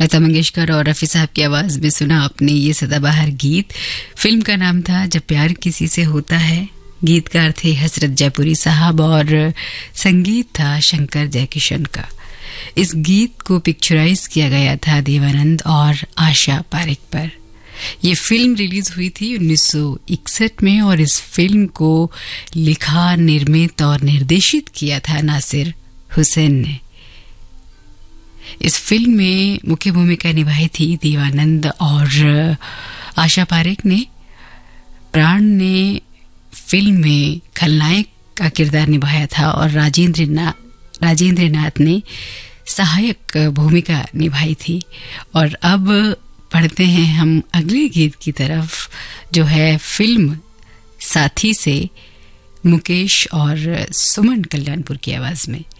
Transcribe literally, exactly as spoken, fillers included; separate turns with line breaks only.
लता मंगेशकर और रफ़ी साहब की आवाज़ में सुना आपने ये सदाबहार गीत। फिल्म का नाम था जब प्यार किसी से होता है। गीतकार थे हसरत जयपुरी साहब और संगीत था शंकर जयकिशन का। इस गीत को पिक्चराइज किया गया था देवानंद और आशा पारेख पर। ये फिल्म रिलीज हुई थी उन्नीस सौ इकसठ में और इस फिल्म को लिखा, निर्मित और निर्देशित किया था नासिर हुसैन ने। इस फिल्म में मुख्य भूमिका निभाई थी देवानंद और आशा पारेख ने। प्राण ने फिल्म में खलनायक का किरदार निभाया था और राजेंद्र ना राजेंद्र नाथ ने सहायक भूमिका निभाई थी। और अब पढ़ते हैं हम अगले गीत की तरफ, जो है फिल्म साथी से मुकेश और सुमन कल्याणपुर की आवाज में।